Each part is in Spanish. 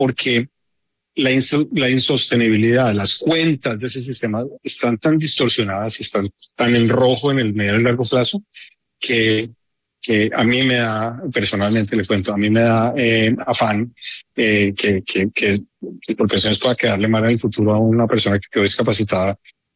porque la insostenibilidad, las cuentas de ese sistema están tan distorsionadas y están tan en rojo en el medio y largo plazo que a mí me da, personalmente le cuento, a mí me da afán que por pensiones pueda quedarle mal en el futuro a una persona que quedó discapacitada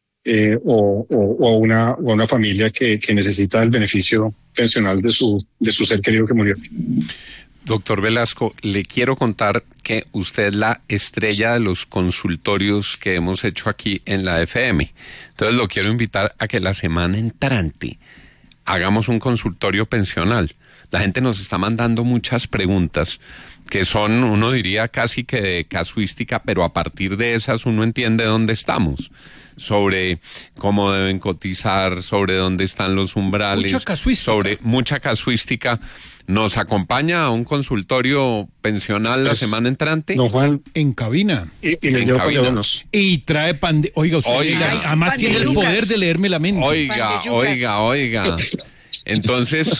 o a una familia que necesita el beneficio pensional de su ser querido que murió. Doctor Velasco, le quiero contar que usted es la estrella de los consultorios que hemos hecho aquí en la FM. Entonces lo quiero invitar a que la semana entrante hagamos un consultorio pensional. La gente nos está mandando muchas preguntas que son, uno diría, casi que de casuística, pero a partir de esas uno entiende dónde estamos. Sobre cómo deben cotizar, sobre dónde están los umbrales. Mucha casuística. ¿Nos acompaña a un consultorio pensional la semana entrante? Don Juan. En cabina. Y les llevo pandeonos. Y trae Oiga, usted además tiene el poder de leerme la mente. Oiga. Entonces,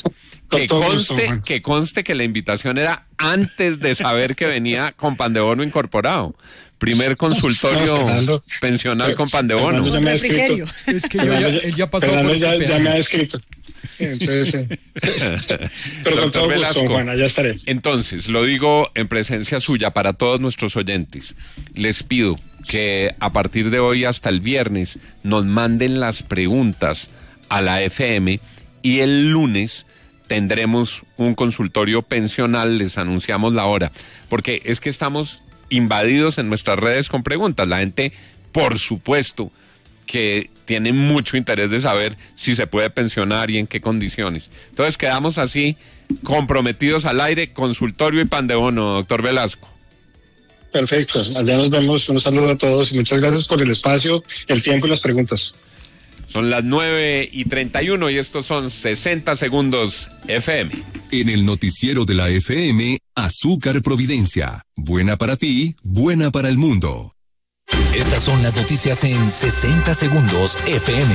que conste que la invitación era antes de saber que venía con pan de bono incorporado. Primer consultorio pensional con pan de bono. Es que él ya pasó por ese ya me ha escrito. Sí, entonces, pero con todo gusto, Juana, ya estaré. Entonces, lo digo en presencia suya para todos nuestros oyentes. Les pido que a partir de hoy hasta el viernes nos manden las preguntas a la FM y el lunes tendremos un consultorio pensional, les anunciamos la hora, porque es que estamos invadidos en nuestras redes con preguntas. La gente, por supuesto, que tiene mucho interés de saber si se puede pensionar y en qué condiciones. Entonces quedamos así, comprometidos al aire, consultorio y pan de bono, doctor Velasco. Perfecto, allá nos vemos, un saludo a todos y muchas gracias por el espacio, el tiempo y las preguntas. Son las 9:31 y estos son 60 segundos FM. En el noticiero de la FM, Azúcar Providencia. Buena para ti, buena para el mundo. Estas son las noticias en 60 segundos FM.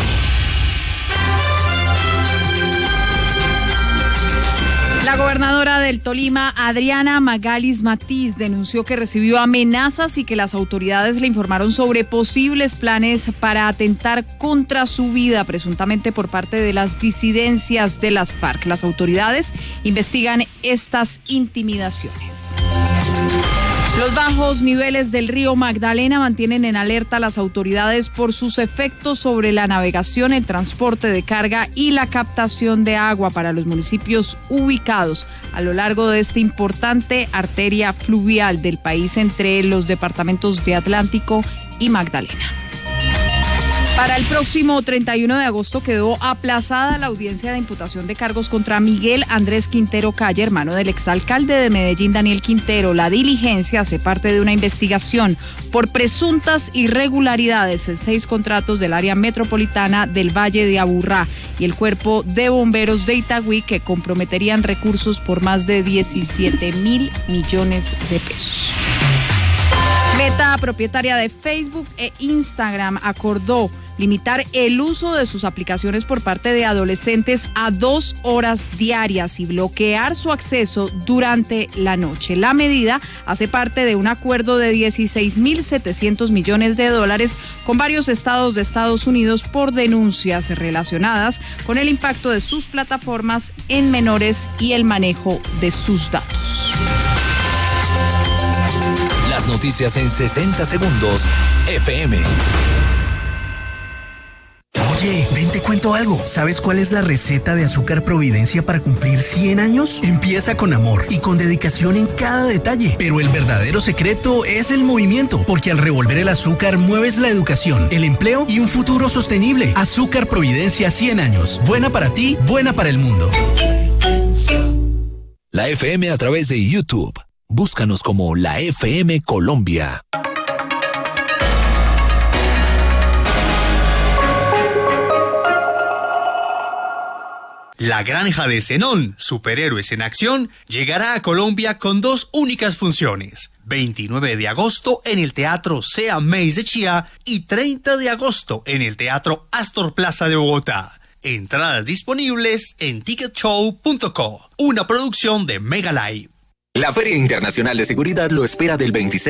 La gobernadora del Tolima, Adriana Magalis Matiz, denunció que recibió amenazas y que las autoridades le informaron sobre posibles planes para atentar contra su vida, presuntamente por parte de las disidencias de las FARC. Las autoridades investigan estas intimidaciones. Los bajos niveles del río Magdalena mantienen en alerta a las autoridades por sus efectos sobre la navegación, el transporte de carga y la captación de agua para los municipios ubicados a lo largo de esta importante arteria fluvial del país entre los departamentos de Atlántico y Magdalena. Para el próximo 31 de agosto quedó aplazada la audiencia de imputación de cargos contra Miguel Andrés Quintero Calle, hermano del exalcalde de Medellín, Daniel Quintero. La diligencia hace parte de una investigación por presuntas irregularidades en 6 contratos del área metropolitana del Valle de Aburrá y el Cuerpo de Bomberos de Itagüí, que comprometerían recursos por más de 17.000 millones de pesos. Meta, propietaria de Facebook e Instagram, acordó limitar el uso de sus aplicaciones por parte de adolescentes a 2 horas diarias y bloquear su acceso durante la noche. La medida hace parte de un acuerdo de $16.700 millones con varios estados de Estados Unidos por denuncias relacionadas con el impacto de sus plataformas en menores y el manejo de sus datos. Las noticias en 60 segundos, FM. Oye, ven, te cuento algo. ¿Sabes cuál es la receta de Azúcar Providencia para cumplir 100 años? Empieza con amor y con dedicación en cada detalle. Pero el verdadero secreto es el movimiento, porque al revolver el azúcar mueves la educación, el empleo y un futuro sostenible. Azúcar Providencia 100 años. Buena para ti, buena para el mundo. La FM a través de YouTube. Búscanos como la FM Colombia. La Granja de Zenón, superhéroes en acción, llegará a Colombia con 2 únicas funciones. 29 de agosto en el Teatro Sea Mays de Chía y 30 de agosto en el Teatro Astor Plaza de Bogotá. Entradas disponibles en ticketshow.co, una producción de Mega Live. La Feria Internacional de Seguridad lo espera del 26